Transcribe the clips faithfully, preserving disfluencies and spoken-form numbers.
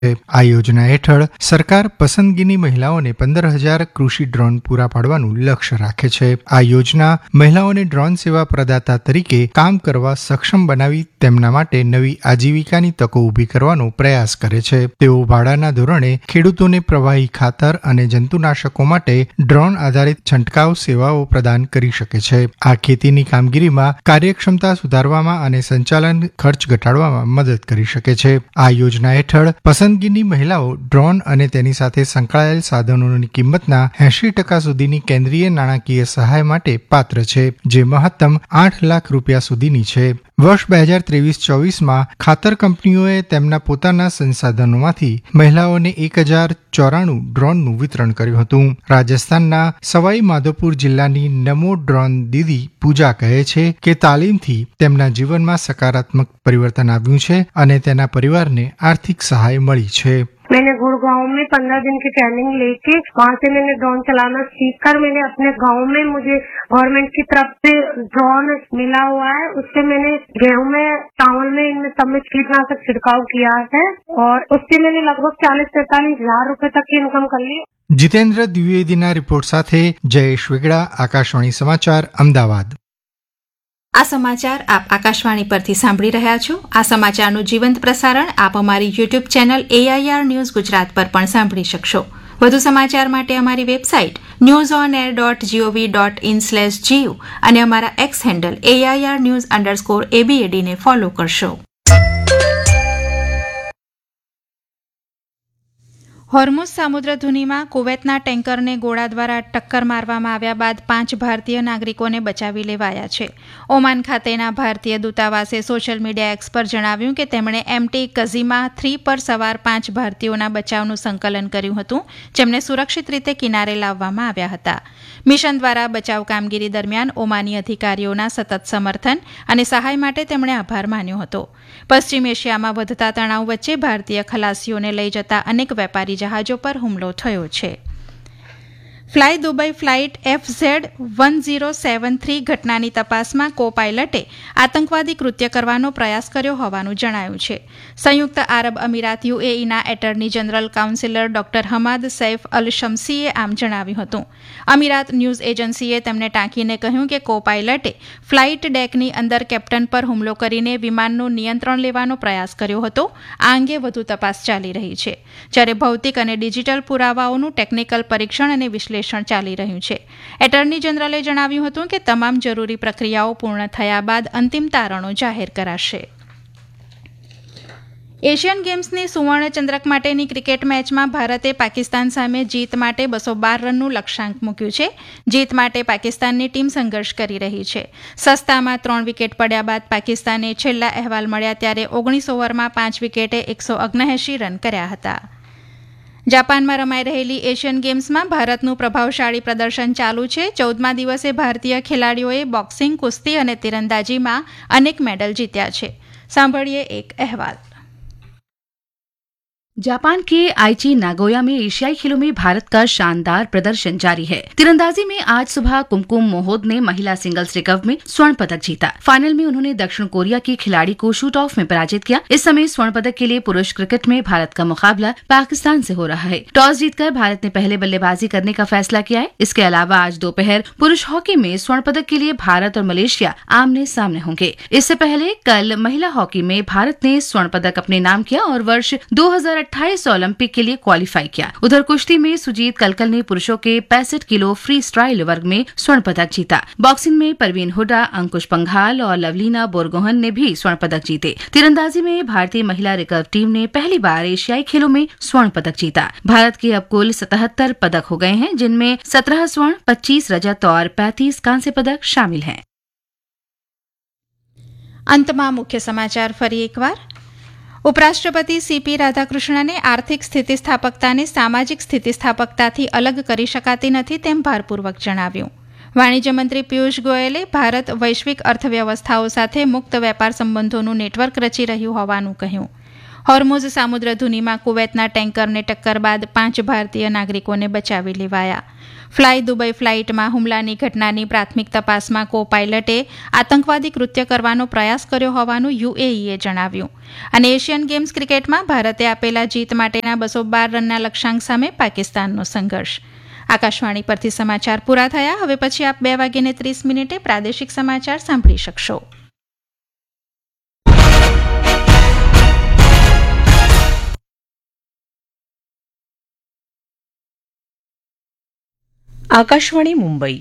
આ યોજના હેઠળ સરકાર પસંદગીની મહિલાઓને પંદર હજાર કૃષિ ડ્રોન પૂરા પાડવાનું લક્ષ્ય રાખે છે. આ યોજના મહિલાઓને ડ્રોન સેવા પ્રદાતા તરીકે કામ કરવા સક્ષમ બનાવી તેમના માટે નવી આજીવિકાની તકો ઊભી કરવાનો પ્રયાસ કરે છે. તેઓ ભાડાના ધોરણે ખેડૂતોને પ્રવાહી ખાતર અને જંતુનાશકો માટે ડ્રોન આધારિત છંટકાવ સેવાઓ પ્રદાન કરી શકે છે. આ ખેતીની કામગીરીમાં કાર્યક્ષમતા સુધારવામાં અને સંચાલન ખર્ચ ઘટાડવામાં મદદ કરી શકે છે. આ યોજના હેઠળ પસંદગીની મહિલાઓ ડ્રોન અને તેની સાથે સંકળાયેલ સાધનોની કિંમતના એંશી ટકા સુધીની કેન્દ્રીય નાણાકીય સહાય માટે પાત્ર છે, જે મહત્તમ આઠ લાખ રૂપિયા સુધીની છે. વર્ષ બે હજાર ત્રેવીસ ચોવીસમાં ખાતર કંપનીઓએ તેમના પોતાના સંસાધનોમાંથી મહિલાઓને એક હજાર ચોરાણું ડ્રોનનું વિતરણ કર્યું હતું. રાજસ્થાનના સવાઈ માધોપુર જિલ્લાની નમો ડ્રોન દીદી પૂજા કહે છે કે તાલીમથી તેમના જીવનમાં સકારાત્મક પરિવર્તન આવ્યું છે અને તેના પરિવારને આર્થિક સહાય મળી છે. मैंने गुड़गांव में पंद्रह दिन की ट्रेनिंग लेके वहाँ से मैंने ड्रोन चलाना सीख कर मैंने अपने गांव में मुझे गवर्नमेंट की तरफ से ड्रोन मिला हुआ है. उससे मैंने गेहूं में, चावल में, इनमें सब में कीटनाशक छिड़काव किया है और उससे मैंने लगभग चालीस पैंतालीस हजार रूपये तक की इनकम कर ली. जितेन्द्र द्विवेदीना रिपोर्ट સાથે જયેશ વેગડા, આકાશવાણી સમાચાર, અમદાવાદ. આ સમાચાર આપ આકાશવાણી પરથી સાંભળી રહ્યા છો. આ સમાચારનું જીવંત પ્રસારણ આપ અમારી YouTube channel AIR news Gujarat પર પણ સાંભળી શકશો. વધુ સમાચાર માટે અમારી website news on air dot GOV dot in slash GU અને અમારા x handle AIR news underscore એબીએડીને follow કરશો. હોર્મુઝ સામુદ્રધુનીમાં કુવૈતના ટેન્કરને ગોળા દ્વારા ટક્કર મારવામાં આવ્યા બાદ પાંચ ભારતીય નાગરિકોને બચાવી લેવાયા છે. ઓમાન ખાતેના ભારતીય દૂતાવાસે સોશિયલ મીડિયા એક્સ પર જણાવ્યું કે તેમણે એમટી કઝીમા થ્રી પર સવાર પાંચ ભારતીયોના બચાવનું સંકલન કર્યું હતું, જેમને સુરક્ષિત રીતે કિનારે લાવવામાં આવ્યા હતા. મિશન દ્વારા બચાવ કામગીરી દરમિયાન ઓમાની અધિકારીઓના સતત સમર્થન અને સહાય માટે તેમણે આભાર માન્યો હતો. પશ્ચિમ એશિયામાં વધતા તણાવ વચ્ચે ભારતીય ખલાસીઓને લઈ જતા અનેક વેપારી જહાજો પર હુમલો થયો છે. Fly Dubai flight F Z one zero seven three ઘટનાની તપાસમાં કો પાયલટે આતંકવાદી કૃત્ય કરવાનો પ્રયાસ કર્યો હોવાનું જણાયું છે. સંયુક્ત આરબ અમીરાત યુએઈના attorney general councillor doctor Hamad Saif અલ શમસીએ આમ જણાવ્યું હતું. અમીરાત ન્યૂઝ એજન્સીએ તેમને ટાંકીને કહ્યું કે કો પાયલટે ફ્લાઇટ ડેકની અંદર કેપ્ટન પર હુમલો કરીને વિમાનનું નિયંત્રણ લેવાનો પ્રયાસ કર્યો હતો. આ અંગે વધુ તપાસ ચાલી રહી છે, જ્યારે ભૌતિક અને ડિજિટલ પુરાવાઓનું ટેકનિકલ પરીક્ષણ અને વિશ્લેષણ ચાલી રહ્યું છે. એટર્ની જનરલે જણાવ્યું હતું કે તમામ જરૂરી પ્રક્રિયાઓ પૂર્ણ થયા બાદ અંતિમ તારણો જાહેર કરાશે. એશિયન ગેમ્સની સુવર્ણ ચંદ્રક માટેની ક્રિકેટ મેચમાં ભારતે પાકિસ્તાન સામે જીત માટે બસો બાર રનનું લક્ષ્યાંક મૂક્યું છે. જીત માટે પાકિસ્તાનની ટીમ સંઘર્ષ કરી રહી છે. સસ્તામાં ત્રણ વિકેટ પડ્યા બાદ પાકિસ્તાને છેલ્લા અહેવાલ મળ્યા ત્યારે ઓગણીસ ઓવરમાં પાંચ વિકેટે એકસો ઓગણએંશી રન કર્યા હતા. જાપાનમાં રમાઈ રહેલી એશિયન ગેમ્સમાં ભારતનું પ્રભાવશાળી પ્રદર્શન ચાલુ છે. ચૌદમા દિવસે ભારતીય ખેલાડીઓએ બોક્સિંગ, કુસ્તી અને તીરંદાજીમાં અનેક મેડલ જીત્યા છે. સાંભળીએ એક અહેવાલ. जापान के आईची नागोया में एशियाई खेलों में भारत का शानदार प्रदर्शन जारी है. तीरंदाजी में आज सुबह कुमकुम मोहोद ने महिला सिंगल्स रिकर्व में स्वर्ण पदक जीता. फाइनल में उन्होंने दक्षिण कोरिया की खिलाड़ी को शूट ऑफ में पराजित किया. इस समय स्वर्ण पदक के लिए पुरुष क्रिकेट में भारत का मुकाबला पाकिस्तान से हो रहा है. टॉस जीतकर भारत ने पहले बल्लेबाजी करने का फैसला किया है. इसके अलावा आज दोपहर पुरुष हॉकी में स्वर्ण पदक के लिए भारत और मलेशिया आमने सामने होंगे. इससे पहले कल महिला हॉकी में भारत ने स्वर्ण पदक अपने नाम किया और वर्ष दो हजार अट्ठाईस ओलंपिक के लिए क्वालिफाई किया. उधर कुश्ती में सुजीत कलकल ने पुरुषों के पैंसठ किलो फ्री स्टाइल वर्ग में स्वर्ण पदक जीता. बॉक्सिंग में परवीन हुडा, अंकुश पंघाल और लवलीना बोरगोहन ने भी स्वर्ण पदक जीते. तीरंदाजी में भारतीय महिला रिकर्व टीम ने पहली बार एशियाई खेलों में स्वर्ण पदक जीता. भारत के अब कुल सतहत्तर पदक हो गए हैं, जिनमें सत्रह स्वर्ण, पच्चीस रजत और पैंतीस कांस्य पदक शामिल हैं. अंतમાં મુખ્ય સમાચાર ફરી એકવાર. ઉપરાષ્ટ્રપતિ સીપી રાધાકૃષ્ણને આર્થિક સ્થિતિસ્થાપકતાને સામાજિક સ્થિતિસ્થાપકતાથી અલગ કરી શકાતી નથી તેમ ભારપૂર્વક જણાવ્યું. વાણિજ્ય મંત્રી પિયુષ ગોયલે ભારત વૈશ્વિક અર્થવ્યવસ્થાઓ સાથે મુક્ત વેપાર સંબંધોનું નેટવર્ક રચી રહ્યું હોવાનું કહ્યું. હોર્મુઝ સામુદ્રધુનીમાં કુવૈતના ટેન્કરને ટક્કર બાદ પાંચ ભારતીય નાગરિકોને બચાવી લેવાયા. ફ્લાય દુબઈ ફ્લાઇટમાં હુમલાની ઘટનાની પ્રાથમિક તપાસમાં કો પાયલટે આતંકવાદી કૃત્ય કરવાનો પ્રયાસ કર્યો હોવાનું યુએઈએ જણાવ્યું. અને એશિયન ગેમ્સ ક્રિકેટમાં ભારતે આપેલા જીત માટેના બસો બાર રનના લક્ષ્યાંક સામે પાકિસ્તાનનો સંઘર્ષ. આકાશવાણી પરથી સમાચાર પૂરા થયા. હવે પછી આપ બે વાગ્યે ત્રીસ મિનિટે પ્રાદેશિક સમાચાર સાંભળી શકશો. आकाशवाणी मुंबई.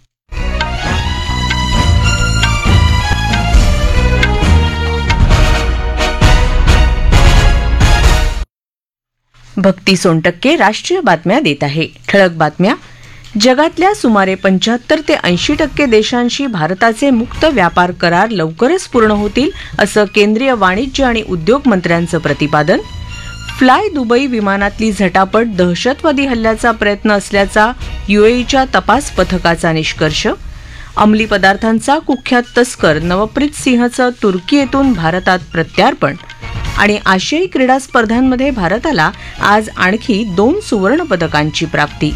भक्ती सोनटक्के राष्ट्रीय बातम्या देत आहे. ठळक बातम्या. जगातल्या सुमारे पंच्याहत्तर ते ऐंशी टक्के देशांशी भारताचे मुक्त व्यापार करार लवकरच पूर्ण होतील असं केंद्रीय वाणिज्य आणि उद्योग मंत्र्यांचं प्रतिपादन. फ्लाय दुबई विमानातली झटापट दहशतवादी हल्ल्याचा प्रयत्न असल्याचा युएईच्या तपास पथकाचा निष्कर्ष. अंमली पदार्थांचा कुख्यात तस्कर नवप्रीत सिंहचं तुर्की येथून भारतात प्रत्यार्पण. आणि आशियाई क्रीडा स्पर्धांमध्ये भारताला आज आणखी दोन सुवर्ण पदकांची प्राप्ती.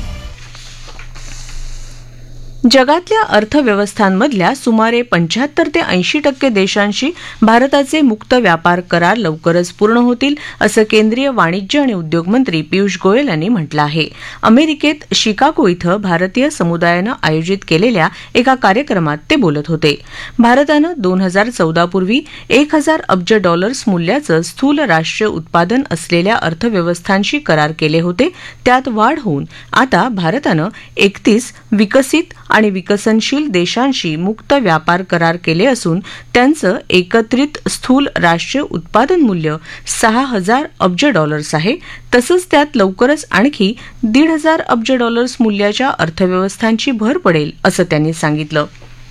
जगातल्या अर्थव्यवस्थांमधल्या सुमारे पंच्याहत्तर ते ऐंशी टक्के देशांशी भारताचे मुक्त व्यापार करार लवकरच पूर्ण होतील असं केंद्रीय वाणिज्य आणि उद्योग मंत्री पियुष गोयल यांनी म्हटलं आहे. अमेरिकेत शिकागो इथं भारतीय समुदायानं आयोजित केलेल्या एका कार्यक्रमात ते बोलत होते. भारतानं दोन हजार चौदा पूर्वी एक हजार अब्ज डॉलर्स मूल्याचं स्थूल राष्ट्रीय उत्पादन असलेल्या अर्थव्यवस्थांशी करार केले होते. त्यात वाढ होऊन आता भारतानं एकतीस विकसित आणि विकसनशील देशांशी मुक्त व्यापार करार केले असून त्यांचं एकत्रित स्थूल राष्ट्रीय उत्पादन मूल्य सहा हजार अब्ज डॉलर्स आहे. तसंच त्यात लवकरच आणखी दीड हजार अब्ज डॉलर्स मूल्याच्या अर्थव्यवस्थांची भर पडेल असं त्यांनी सांगितलं.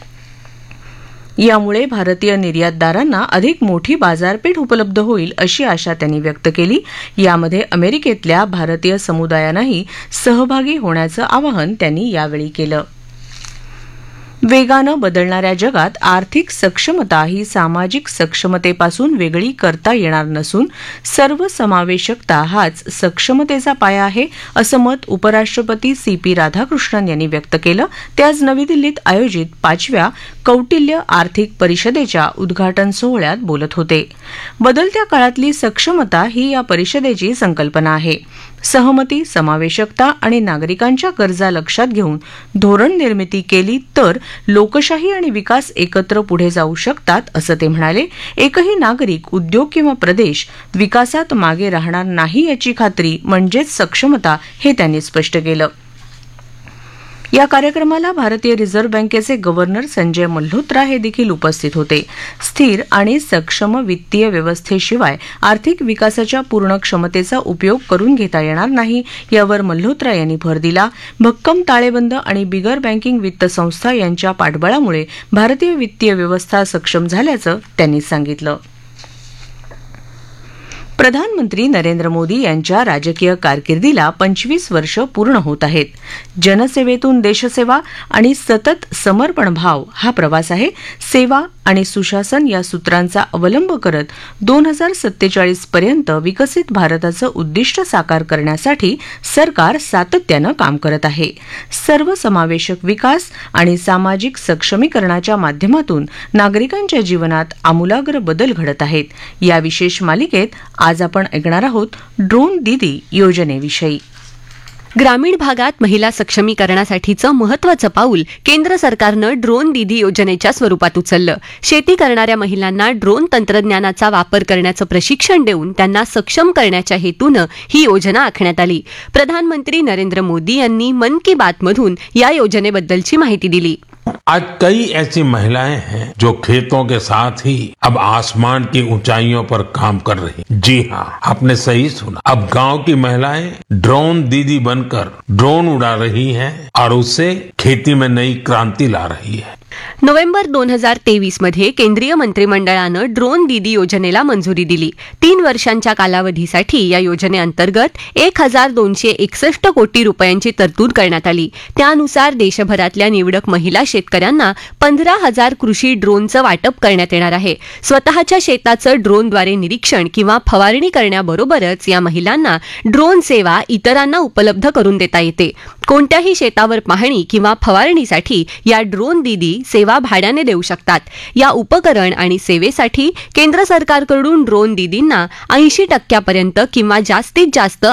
यामुळे भारतीय निर्यातदारांना अधिक मोठी बाजारपेठ उपलब्ध होईल अशी आशा त्यांनी व्यक्त केली. यामध्ये अमेरिकेतल्या भारतीय समुदायांनाही सहभागी होण्याचं आवाहन त्यांनी यावेळी केलं. वेगानं बदलणाऱ्या जगात आर्थिक सक्षमता ही सामाजिक सक्षमतेपासून वेगळी करता येणार नसून सर्वसमावेशकता हाच सक्षमतेचा पाया आहे असं मत उपराष्ट्रपती सी पी राधाकृष्णन यांनी व्यक्त केलं. ते आज नवी दिल्लीत आयोजित पाचव्या कौटिल्य आर्थिक परिषदेच्या उद्घाटन सोहळ्यात बोलत होते. बदलत्या काळातली सक्षमता ही या परिषदेची संकल्पना आहे. सहमती, समावेशकता आणि नागरिकांच्या गरजा लक्षात घेऊन धोरण निर्मिती केली तर लोकशाही आणि विकास एकत्र पुढे जाऊ शकतात असं ते म्हणाले. एकही नागरिक, उद्योग किंवा प्रदेश विकासात मागे राहणार नाही याची खात्री म्हणजेच सक्षमता हे त्यांनी स्पष्ट केलं. या कार्यक्रमाला भारतीय रिझर्व्ह बँकेचे गव्हर्नर संजय मल्होत्रा हे देखील उपस्थित होते. स्थिर आणि सक्षम वित्तीय व्यवस्थेशिवाय आर्थिक विकासाच्या पूर्ण क्षमतेचा उपयोग करून घेता येणार नाही यावर मल्होत्रा यांनी भर दिला. भक्कम ताळेबंद आणि बिगर बँकिंग वित्त संस्था यांच्या पाठबळामुळे भारतीय वित्तीय व्यवस्था सक्षम झाल्याचं त्यांनी सांगितलं. प्रधानमंत्री नरेंद्र मोदी यांच्या राजकीय कारकिर्दीला पंचवीस वर्ष पूर्ण होत आहेत. जनसेवेतून देशसेवा आणि सतत समर्पण भाव हा प्रवास आहे. सेवा आणि सुशासन या सूत्रांचा अवलंब करत दोन हजार सत्तेचाळीस पर्यंत विकसित भारताचं उद्दिष्ट साकार करण्यासाठी सरकार सातत्यानं काम करत आहे. सर्वसमावेशक विकास आणि सामाजिक सक्षमीकरणाच्या माध्यमातून नागरिकांच्या जीवनात आमूलाग्र बदल घडत आहेत. या विशेष मालिकेत आज आपण ऐकणार आहोत ड्रोन दीदी योजनेविषयी. ग्रामीण भागात महिला सक्षमीकरणासाठीचं महत्त्वाचं पाऊल केंद्र सरकारनं ड्रोन दीदी योजनेच्या स्वरूपात उचललं. शेती करणाऱ्या महिलांना ड्रोन तंत्रज्ञानाचा वापर करण्याचं प्रशिक्षण देऊन त्यांना सक्षम करण्याच्या हेतूनं ही योजना आखण्यात आली. प्रधानमंत्री नरेंद्र मोदी यांनी मन की बात मधून या योजनेबद्दलची माहिती दिली. आज कई ऐसी महिलाएं हैं जो खेतों के साथ ही अब आसमान की ऊंचाइयों पर काम कर रही. जी हाँ, आपने सही सुना. अब गांव की महिलाएं ड्रोन दीदी बनकर ड्रोन उड़ा रही हैं और उससे खेती में नई क्रांति ला रही है. नोव्हेंबर दोन हजार तेवीस मध्ये केंद्रीय मंत्रिमंडळानं ड्रोन दीदी योजनेला मंजुरी दिली. तीन वर्षांच्या कालावधीसाठी या योजनेअंतर्गत एक हजार दोनशे एकसष्ट कोटी रुपयांची तरतूद करण्यात आली. त्यानुसार देशभरातल्या निवडक महिला शेतकऱ्यांना पंधरा हजार कृषी ड्रोनचं वाटप करण्यात येणार आहे. स्वतःच्या शेताचं ड्रोनद्वारे निरीक्षण किंवा फवारणी करण्याबरोबरच या महिलांना ड्रोन सेवा इतरांना उपलब्ध करून देता येते. कोणत्याही शेतावर पाहणी किंवा फवारणीसाठी या ड्रोन दीदी सेवा भाड्याने देऊ शकतात. या उपकरण आणि सेवेसाठी केंद्र सरकारकडून ड्रोन दीदींना ऐंशी टक्क्यापर्यंत किंवा जास्तीत जास्त